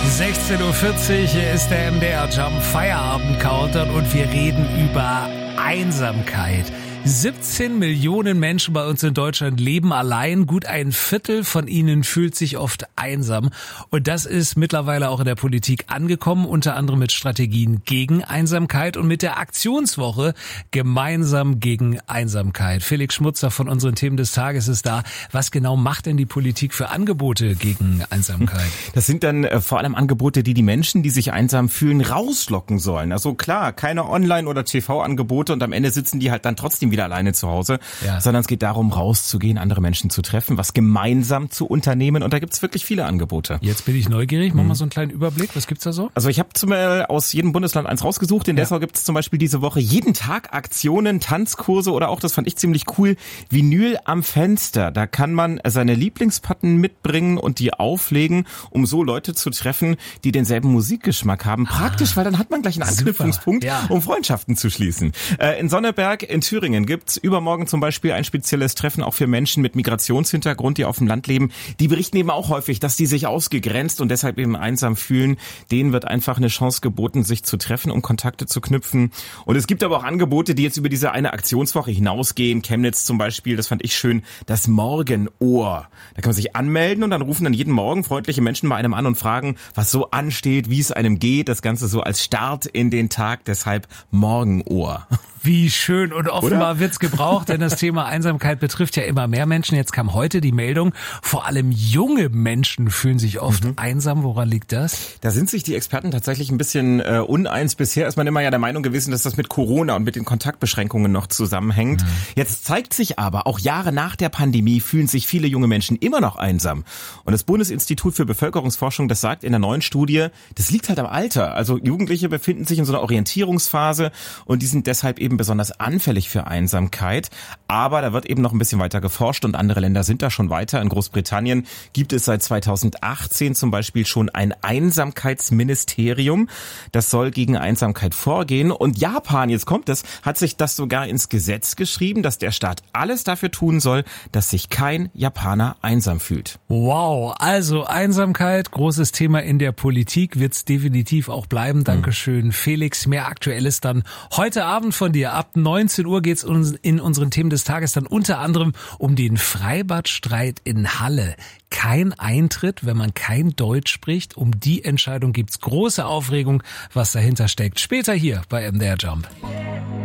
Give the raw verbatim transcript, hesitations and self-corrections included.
sechzehn Uhr vierzig, hier ist der M D R Jump Feierabend Countdown und wir reden über Einsamkeit. siebzehn Millionen Menschen bei uns in Deutschland leben allein. Gut ein Viertel von ihnen fühlt sich oft einsam. Und das ist mittlerweile auch in der Politik angekommen, unter anderem mit Strategien gegen Einsamkeit und mit der Aktionswoche gemeinsam gegen Einsamkeit. Felix Schmutzer von unseren Themen des Tages ist da. Was genau macht denn die Politik für Angebote gegen Einsamkeit? Das sind dann äh, vor allem Angebote, die die Menschen, die sich einsam fühlen, rauslocken sollen. Also klar, keine Online- oder T V-Angebote und am Ende sitzen die halt dann trotzdem wieder alleine zu Hause, ja. Sondern es geht darum, rauszugehen, andere Menschen zu treffen, was gemeinsam zu unternehmen und da gibt's wirklich viele Angebote. Jetzt bin ich neugierig, mach mal so einen kleinen Überblick, was gibt's da so? Also ich habe zum Beispiel aus jedem Bundesland eins rausgesucht, in ja. Dessau gibt's zum Beispiel diese Woche jeden Tag Aktionen, Tanzkurse oder auch, das fand ich ziemlich cool, Vinyl am Fenster. Da kann man seine Lieblingsplatten mitbringen und die auflegen, um so Leute zu treffen, die denselben Musikgeschmack haben. Praktisch, ah, weil dann hat man gleich einen Anknüpfungspunkt, ja. um Freundschaften zu schließen. Äh, in Sonneberg in Thüringen gibt's übermorgen zum Beispiel ein spezielles Treffen auch für Menschen mit Migrationshintergrund, die auf dem Land leben. Die berichten eben auch häufig, dass die sich ausgegrenzt und deshalb eben einsam fühlen. Denen wird einfach eine Chance geboten, sich zu treffen, um Kontakte zu knüpfen. Und es gibt aber auch Angebote, die jetzt über diese eine Aktionswoche hinausgehen. Chemnitz zum Beispiel, das fand ich schön, das Morgenohr. Da kann man sich anmelden und dann rufen dann jeden Morgen freundliche Menschen bei einem an und fragen, was so ansteht, wie es einem geht. Das Ganze so als Start in den Tag, deshalb Morgenohr. Wie schön und offenbar Oder? wird's gebraucht, denn das Thema Einsamkeit betrifft ja immer mehr Menschen. Jetzt kam heute die Meldung, vor allem junge Menschen fühlen sich oft mhm. einsam. Woran liegt das? Da sind sich die Experten tatsächlich ein bisschen äh, uneins. Bisher ist man immer ja der Meinung gewesen, dass das mit Corona und mit den Kontaktbeschränkungen noch zusammenhängt. Mhm. Jetzt zeigt sich aber, auch Jahre nach der Pandemie fühlen sich viele junge Menschen immer noch einsam. Und das Bundesinstitut für Bevölkerungsforschung, das sagt in der neuen Studie, das liegt halt am Alter. Also Jugendliche befinden sich in so einer Orientierungsphase und die sind deshalb eben besonders anfällig für Einsamkeit, aber da wird eben noch ein bisschen weiter geforscht und andere Länder sind da schon weiter. In Großbritannien gibt es seit zweitausendachtzehn zum Beispiel schon ein Einsamkeitsministerium, das soll gegen Einsamkeit vorgehen und Japan, jetzt kommt es, hat sich das sogar ins Gesetz geschrieben, dass der Staat alles dafür tun soll, dass sich kein Japaner einsam fühlt. Wow, also Einsamkeit, großes Thema in der Politik, wird's definitiv auch bleiben. Dankeschön, mhm. Felix. Mehr Aktuelles dann heute Abend von dir. Ab neunzehn Uhr geht's in unseren Themen des Tages dann unter anderem um den Freibadstreit in Halle. Kein Eintritt, wenn man kein Deutsch spricht. Um die Entscheidung gibt's große Aufregung, was dahinter steckt. Später hier bei M D R Jump.